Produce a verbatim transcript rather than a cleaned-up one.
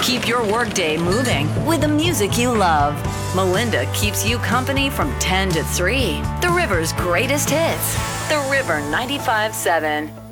Keep your workday moving with the music you love. Melinda keeps you company from ten to three. The River's greatest hits. The River ninety-five point seven.